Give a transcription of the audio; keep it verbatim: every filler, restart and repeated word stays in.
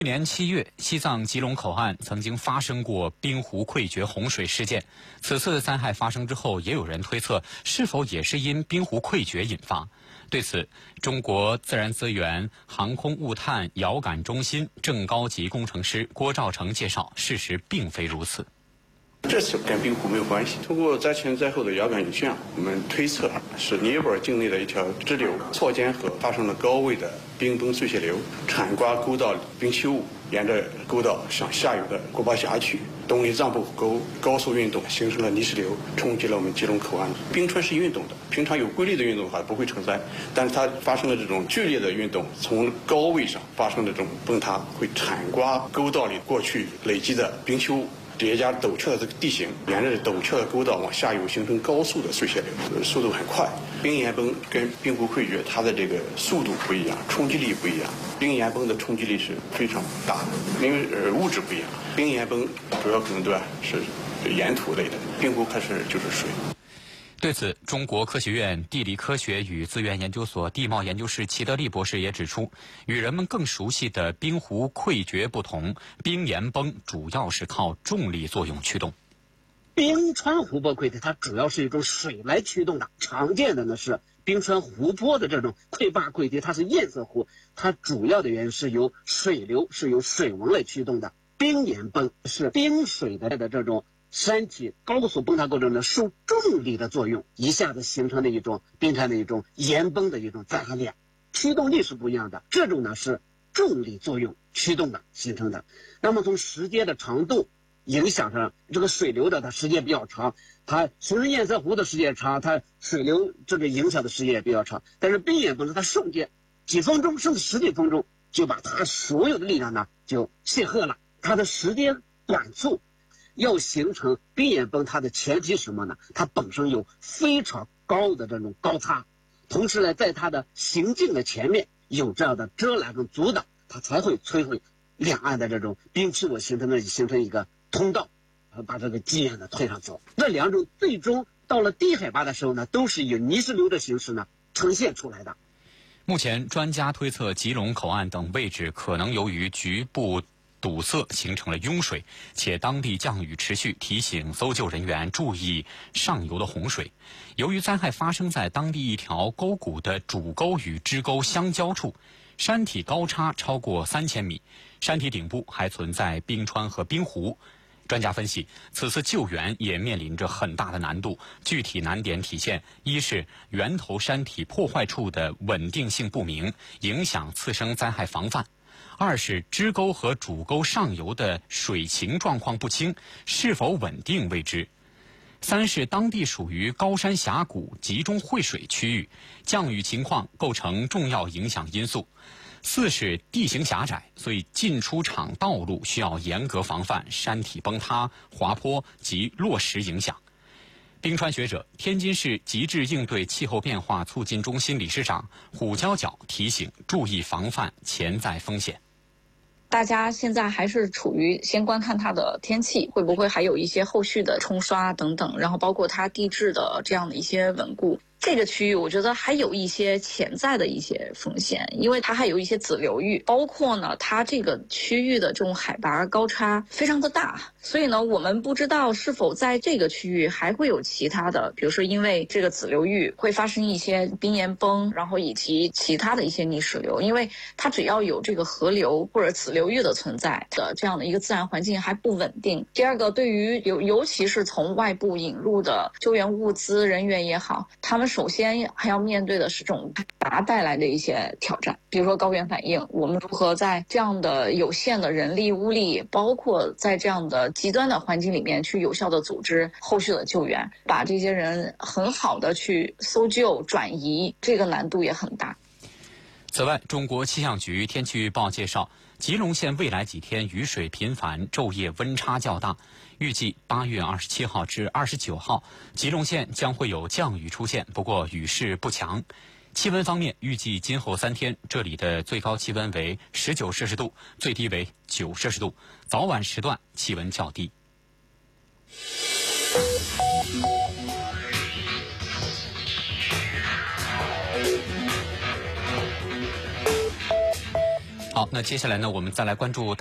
去年七月，西藏吉隆口岸曾经发生过冰湖溃决洪水事件。此次灾害发生之后，也有人推测是否也是因冰湖溃决引发。对此，中国自然资源航空物探遥感中心正高级工程师郭兆成介绍，事实并非如此。 这次跟冰湖没有关系。通过灾前灾后的遥感影像，我们推测是尼泊尔境内的一条支流错间河发生了高位的冰崩碎屑流，铲刮沟道冰器物，沿着沟道向下游的果巴峡去。东里藏布湖沟高速运动形成了泥石流，冲击了我们吉隆口岸。冰川是运动的，平常有规律的运动的话不会成灾，但是它发生了这种剧烈的运动，从高位上发生的这种崩塌，会铲刮沟道里过去累积的冰器物。叠加陡峭的这个地形，沿着陡峭的沟道往下游形成高速的碎屑流，速度很快。冰岩崩跟冰湖溃决，它的这个速度不一样，冲击力不一样。冰岩崩的冲击力是非常大的，因为呃物质不一样。冰岩崩主要可能对吧是岩土类的，冰湖它是就是水。 对此，中国科学院地理科学与资源研究所地貌研究室齐德利博士也指出，与人们更熟悉的冰湖溃决不同，冰岩崩主要是靠重力作用驱动。 冰川湖泊溃堤它主要是一种水来驱动的，常见的呢是冰川湖泊的这种溃坝溃堤，它是堰塞湖，它主要的原因是由水流是由水纹来驱动的。冰岩崩是冰水的的这种山体高速崩塌过程中受重力的作用，一下子形成的一种冰川的一种岩崩的一种灾害链，驱动力是不一样的。这种呢是重力作用驱动的形成的。那么从时间的长度影响上，这个水流的它时间比较长，它形成堰塞湖的时间长，它水流这个影响的时间也比较长。但是冰岩崩它瞬间几分钟甚至十几分钟就把它所有的力量呢就泄赫了，它的时间短促。要形成冰岩崩，它的前提是什么呢？它本身有非常高的这种高差，同时呢，在它的行进的前面有这样的遮拦跟阻挡，它才会摧毁两岸的这种冰器物，形成的形成一个通道，把这个基岩呢推上走。这两种最终到了低海拔的时候呢，都是以泥石流的形式呢呈现出来的。 目前，专家推测吉隆口岸等位置可能由于局部堵塞形成了拥水，且当地降雨持续，提醒搜救人员注意上游的洪水。由于灾害发生在当地一条沟谷的主沟与支沟相交处，山体高差超过三千米，山体顶部还存在冰川和冰湖。专家分析，此次救援也面临着很大的难度，具体难点体现：一是源头山体破坏处的稳定性不明，影响次生灾害防范；二是支沟和主沟上游的水情状况不清，是否稳定未知；三是当地属于高山峡谷集中汇水区域，降雨情况构成重要影响因素；四是地形狭窄，所以进出场道路需要严格防范山体崩塌、滑坡及落石影响。冰川学者、天津市极致应对气候变化促进中心理事长虎娇角提醒，注意防范潜在风险。 大家现在还是处于先观看它的天气，会不会还有一些后续的冲刷等等，然后包括它地质的这样的一些稳固。这个区域我觉得还有一些潜在的一些风险，因为它还有一些子流域，包括呢它这个区域的这种海拔高差非常的大，所以呢我们不知道是否在这个区域还会有其他的，比如说因为这个子流域会发生一些冰岩崩，然后以及其他的一些泥石流，因为它只要有这个河流或者子流域的存在的这样的一个自然环境还不稳定。第二个，对于尤尤其是从外部引入的救援物资人员也好，他们首先还要面对的是这种海拔带来的一些挑战，比如说高原反应，我们如何在这样的有限的人力物力，包括在这样的极端的环境里面去有效的组织后续的救援，把这些人很好的去搜救转移，这个难度也很大。 此外，中国气象局天气预报介绍，吉隆县未来几天雨水频繁，昼夜温差较大。预计八月二十七号至二十九号，吉隆县将会有降雨出现，不过雨势不强。气温方面，预计今后三天这里的最高气温为十九摄氏度，最低为九摄氏度，早晚时段气温较低。 好，那接下来呢，我们再来关注